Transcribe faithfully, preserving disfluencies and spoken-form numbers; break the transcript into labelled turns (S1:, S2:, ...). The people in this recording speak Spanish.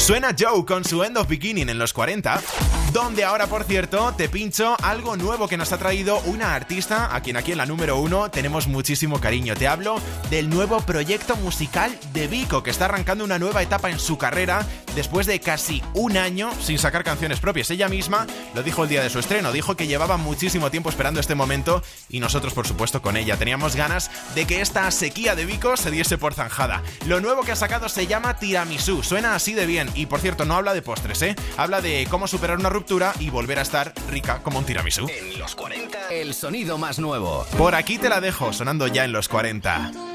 S1: Suena Joe con su End of Beginning en los cuarenta, donde ahora, por cierto, te pincho algo nuevo que nos ha traído una artista a quien aquí en la número uno tenemos muchísimo cariño. Te hablo del nuevo proyecto musical de Vico, que está arrancando una nueva etapa en su carrera después de casi un año sin sacar canciones propias. Ella misma lo dijo el día de su estreno, dijo que llevaba muchísimo tiempo esperando este momento y nosotros, por supuesto, con ella. Teníamos ganas de que esta sequía de Vico se diese por zanjada. Lo nuevo que ha sacado se llama Tiramisú, suena así de bien y, por cierto, no habla de postres, ¿eh? Habla de cómo superar una ruptura y volver a estar rica como un tiramisú.
S2: En los cuarenta, el sonido más nuevo.
S1: Por aquí te la dejo, sonando ya en los cuarenta.